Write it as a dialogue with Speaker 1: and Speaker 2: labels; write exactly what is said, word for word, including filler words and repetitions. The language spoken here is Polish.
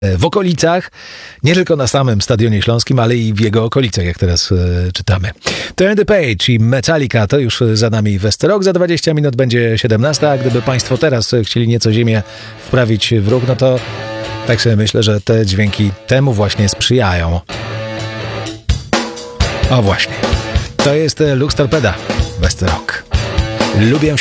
Speaker 1: w okolicach, nie tylko na samym Stadionie Śląskim, ale i w jego okolicach, jak teraz e, czytamy. Turn the Page i Metallica, to już za nami Westerok, za dwadzieścia minut będzie siedemnasta, a gdyby Państwo teraz chcieli nieco ziemię wprawić w ruch, no to tak sobie myślę, że te dźwięki temu właśnie sprzyjają. O właśnie, to jest Lux Torpeda, Westerok. Lubię się